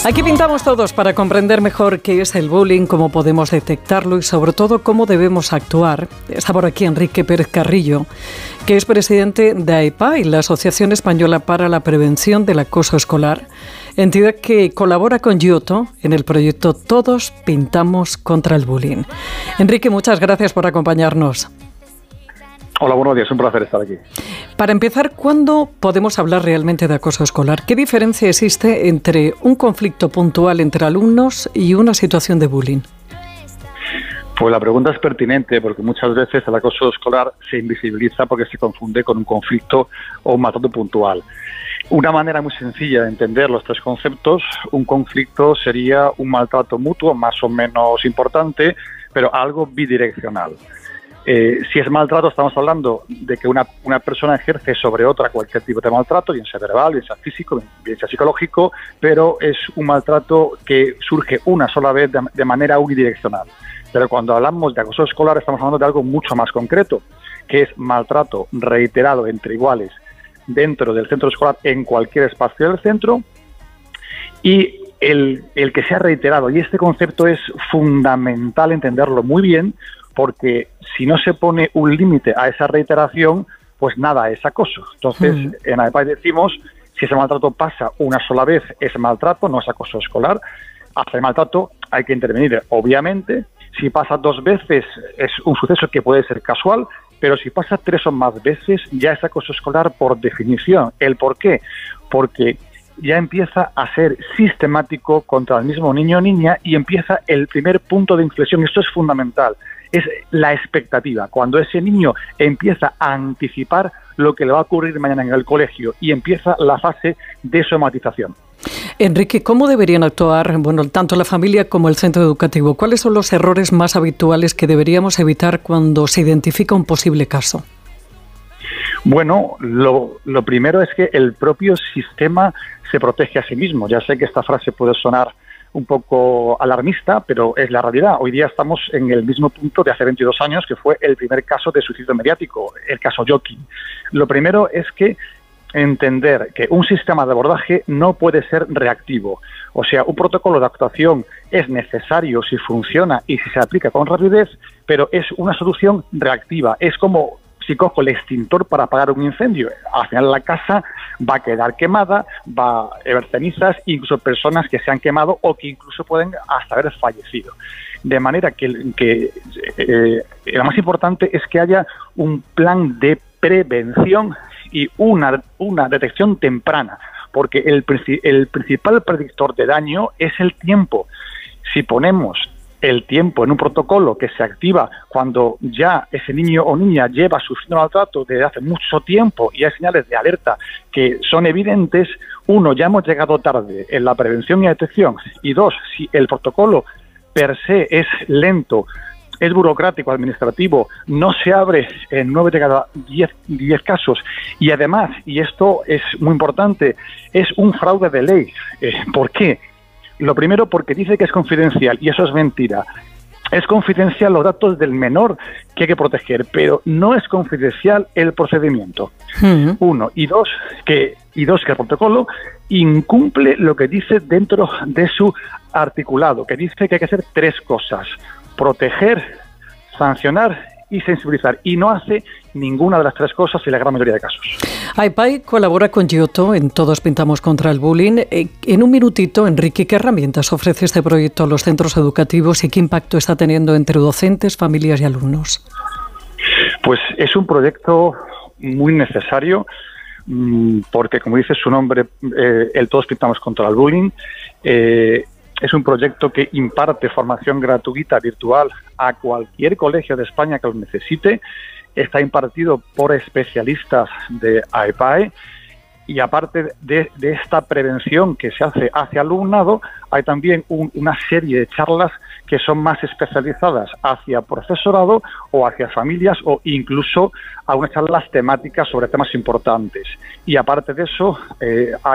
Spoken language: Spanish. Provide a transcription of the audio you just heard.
Aquí pintamos todos para comprender mejor qué es el bullying, cómo podemos detectarlo y sobre todo cómo debemos actuar. Está por aquí Enrique Pérez Carrillo, que es presidente de AEPAE, la Asociación Española para la Prevención del Acoso Escolar, entidad que colabora con Giotto en el proyecto Todos Pintamos contra el Bullying. Enrique, muchas gracias por acompañarnos. Hola, buenos días, un placer estar aquí. Para empezar, ¿cuándo podemos hablar realmente de acoso escolar? ¿Qué diferencia existe entre un conflicto puntual entre alumnos y una situación de bullying? Pues la pregunta es pertinente porque muchas veces el acoso escolar se invisibiliza porque se confunde con un conflicto o un maltrato puntual. Una manera muy sencilla de entender los tres conceptos: un conflicto sería un maltrato mutuo más o menos importante, pero algo bidireccional. Si es maltrato, estamos hablando de que una persona ejerce sobre otra cualquier tipo de maltrato, bien sea verbal, bien sea físico, bien sea psicológico, pero es un maltrato que surge una sola vez de manera unidireccional. Pero cuando hablamos de acoso escolar estamos hablando de algo mucho más concreto, que es maltrato reiterado entre iguales dentro del centro escolar en cualquier espacio del centro, y el que sea reiterado. Y este concepto es fundamental entenderlo muy bien, porque si no se pone un límite a esa reiteración, pues nada es acoso. Entonces, en AEPAE decimos, si ese maltrato pasa una sola vez, es maltrato, no es acoso escolar. Hacia el maltrato hay que intervenir, obviamente. Si pasa 2 veces, es un suceso que puede ser casual, pero si pasa 3 o más veces, ya es acoso escolar por definición. ¿El por qué? Porque ya empieza a ser sistemático contra el mismo niño o niña y empieza el primer punto de inflexión. Esto es fundamental. Es la expectativa, cuando ese niño empieza a anticipar lo que le va a ocurrir mañana en el colegio y empieza la fase de somatización. Enrique, ¿cómo deberían actuar, tanto la familia como el centro educativo? ¿Cuáles son los errores más habituales que deberíamos evitar cuando se identifica un posible caso? Bueno, lo primero es que el propio sistema se protege a sí mismo. Ya sé que esta frase puede sonar un poco alarmista, pero es la realidad. Hoy día estamos en el mismo punto de hace 22 años, que fue el primer caso de suicidio mediático, el caso Joaquín. Lo primero es que entender que un sistema de abordaje no puede ser reactivo. O sea, un protocolo de actuación es necesario si funciona y si se aplica con rapidez, pero es una solución reactiva. Es como si cojo el extintor para apagar un incendio. Al final la casa va a quedar quemada, va a haber cenizas, incluso personas que se han quemado o que incluso pueden hasta haber fallecido. De manera que lo más importante es que haya un plan de prevención y una detección temprana, porque el principal predictor de daño es el tiempo. Si ponemos el tiempo en un protocolo que se activa cuando ya ese niño o niña lleva sufriendo maltrato desde hace mucho tiempo y hay señales de alerta que son evidentes, 1, ya hemos llegado tarde en la prevención y detección, y 2, si el protocolo per se es lento, es burocrático, administrativo, no se abre en 9 de cada 10 casos, y además, y esto es muy importante, es un fraude de ley. ¿Por qué? Lo primero, porque dice que es confidencial, y eso es mentira. Es confidencial los datos del menor que hay que proteger, pero no es confidencial el procedimiento. 1, y 2, que el protocolo incumple lo que dice dentro de su articulado, que dice que hay que hacer 3 cosas: proteger, sancionar y sensibilizar, y no hace ninguna de las 3 cosas en la gran mayoría de casos. AEPAE colabora con Giotto en Todos Pintamos contra el Bullying. En un minutito, Enrique, ¿qué herramientas ofrece este proyecto a los centros educativos y qué impacto está teniendo entre docentes, familias y alumnos? Pues es un proyecto muy necesario porque, como dice su nombre, el Todos Pintamos contra el Bullying, es un proyecto que imparte formación gratuita virtual a cualquier colegio de España que lo necesite. Está impartido por especialistas de AEPAE y aparte de esta prevención que se hace hacia alumnado, hay también una serie de charlas que son más especializadas hacia profesorado o hacia familias o incluso a unas charlas temáticas sobre temas importantes. Y aparte de eso, hay